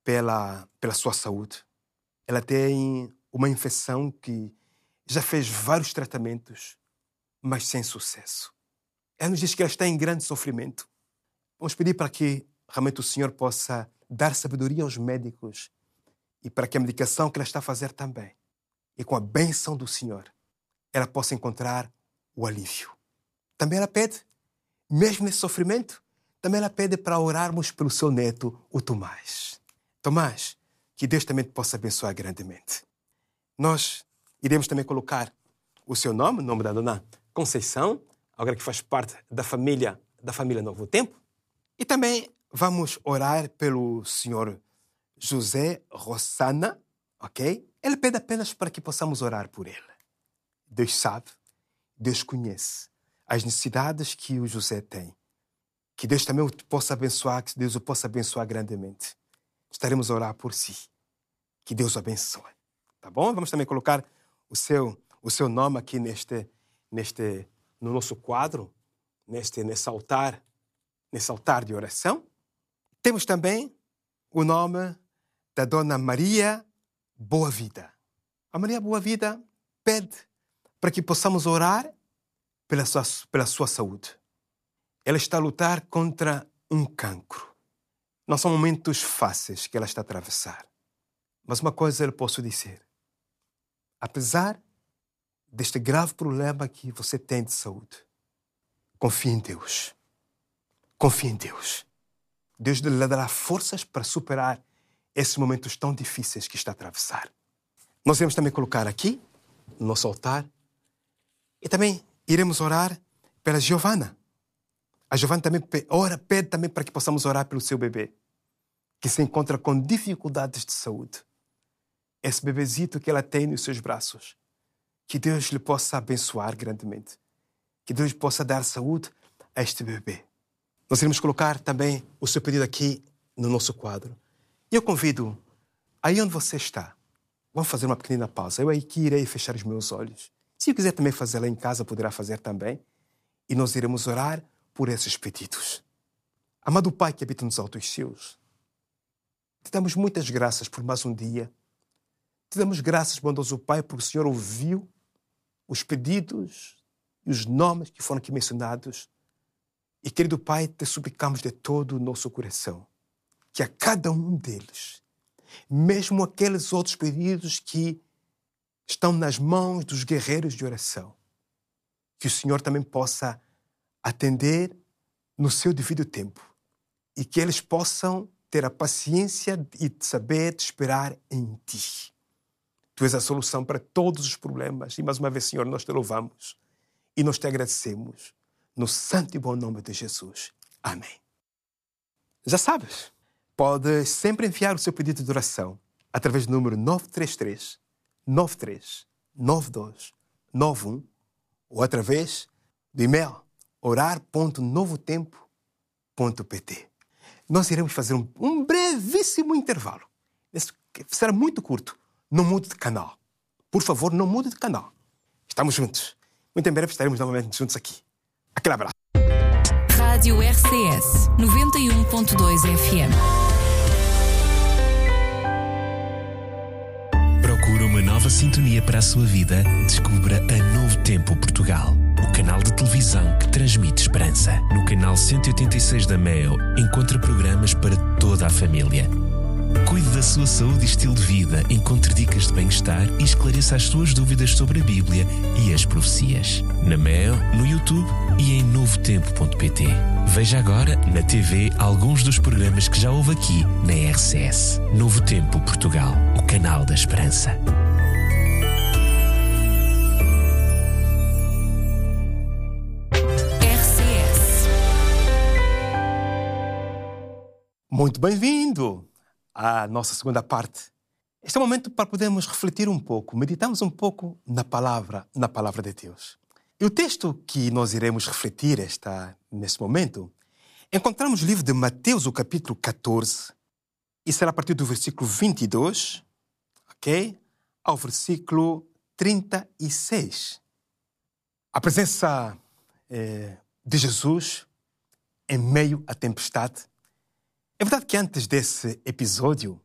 pela sua saúde. Ela tem uma infecção que já fez vários tratamentos, mas sem sucesso. Ela nos diz que ela está em grande sofrimento. Vamos pedir para que realmente o Senhor possa dar sabedoria aos médicos e para que a medicação que ela está a fazer também, e com a bênção do Senhor, ela possa encontrar o alívio. Também ela pede, mesmo nesse sofrimento, também ela pede para orarmos pelo seu neto, o Tomás. Tomás, que Deus também te possa abençoar grandemente. Nós iremos também colocar o seu nome, o nome da dona Conceição, agora que faz parte da família Novo Tempo. E também vamos orar pelo senhor José Rossana, ok? Ele pede apenas para que possamos orar por ele. Deus sabe, Deus conhece as necessidades que o José tem. Que Deus também o possa abençoar, que Deus o possa abençoar grandemente. Estaremos a orar por si. Que Deus o abençoe. Tá bom? Vamos também colocar o seu nome aqui no nosso quadro, nesse altar de oração. Temos também o nome da Dona Maria Boa Vida. A Maria Boa Vida pede para que possamos orar pela sua saúde. Ela está a lutar contra um cancro. Não são momentos fáceis que ela está a atravessar. Mas uma coisa eu posso dizer. Apesar deste grave problema que você tem de saúde, confie em Deus. Confie em Deus. Deus lhe dará forças para superar esses momentos tão difíceis que está a atravessar. Nós iremos também colocar aqui, no nosso altar, e também iremos orar pela Giovana. A Giovana também pede também para que possamos orar pelo seu bebê, que se encontra com dificuldades de saúde. Esse bebezito que ela tem nos seus braços, que Deus lhe possa abençoar grandemente. Que Deus possa dar saúde a este bebê. Nós iremos colocar também o seu pedido aqui no nosso quadro. E eu convido, aí onde você está, vamos fazer uma pequena pausa. Eu aqui irei fechar os meus olhos. Se eu quiser também fazê-la em casa, poderá fazer também. E nós iremos orar por esses pedidos. Amado Pai que habita nos altos céus, te damos muitas graças por mais um dia. Te damos graças, bondoso Pai, porque o Senhor ouviu os pedidos e os nomes que foram aqui mencionados. E, querido Pai, te suplicamos de todo o nosso coração que a cada um deles, mesmo aqueles outros pedidos que estão nas mãos dos guerreiros de oração, que o Senhor também possa atender no seu devido tempo e que eles possam ter a paciência e saber esperar em Ti. Tu és a solução para todos os problemas. E mais uma vez, Senhor, nós te louvamos e nós te agradecemos no santo e bom nome de Jesus. Amém. Já sabes, podes sempre enviar o seu pedido de oração através do número 933 93 92 91 ou através do e-mail orar.novotempo.pt. Nós iremos fazer um brevíssimo intervalo. Esse será muito curto. Não mude de canal. Por favor, não mude de canal. Estamos juntos. Muito em breve estaremos novamente juntos aqui. Aquele abraço. Rádio RCS 91.2 FM. Procura uma nova sintonia para a sua vida? Descubra a Novo Tempo Portugal, o canal de televisão que transmite esperança. No canal 186 da MEO, encontra programas para toda a família. Cuide da sua saúde e estilo de vida, encontre dicas de bem-estar e esclareça as suas dúvidas sobre a Bíblia e as profecias. Na MEO, no YouTube e em novotempo.pt. Veja agora, na TV, alguns dos programas que já houve aqui na RCS. Novo Tempo Portugal, o canal da esperança. RCS. Muito bem-vindo à nossa segunda parte. Este é o momento para podermos refletir um pouco, meditarmos um pouco na palavra de Deus. E o texto que nós iremos refletir neste momento, encontramos no livro de Mateus, o capítulo 14, e será a partir do versículo 22, ok? Ao versículo 36. A presença de Jesus em meio à tempestade. É verdade que antes desse episódio,